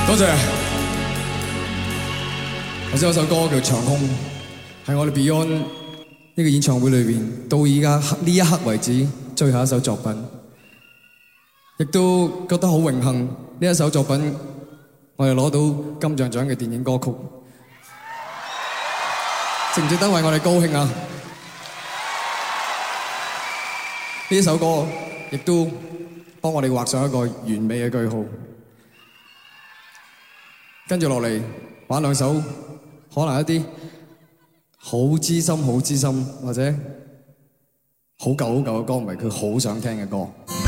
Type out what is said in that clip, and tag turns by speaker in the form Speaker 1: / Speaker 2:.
Speaker 1: 多謝。頭先有首歌叫《長空》，係我哋 Beyond 呢個演唱會裏邊到而家呢一刻為止最後一首作品，亦都覺得好榮幸呢一首作品我哋攞到金像獎嘅電影歌曲，值唔值得為我哋高興啊？呢首歌亦都幫我哋畫上一個完美嘅句號。跟住落嚟玩兩首可能一啲好資深或者好舊嘅歌，唔係佢好想聽嘅歌。